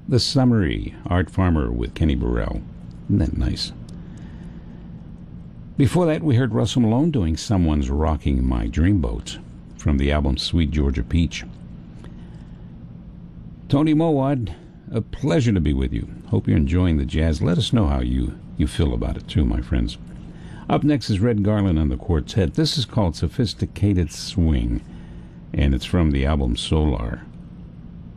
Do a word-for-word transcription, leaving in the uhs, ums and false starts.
The Summary, Art Farmer with Kenny Burrell. Isn't that nice? Before that, we heard Russell Malone doing Someone's Rocking My Dreamboat from the album Sweet Georgia Peach. Tony Mowad, a pleasure to be with you. Hope you're enjoying the jazz. Let us know how you, you feel about it too, my friends. Up next is Red Garland and the Quartet. This is called Sophisticated Swing, and it's from the album Solar.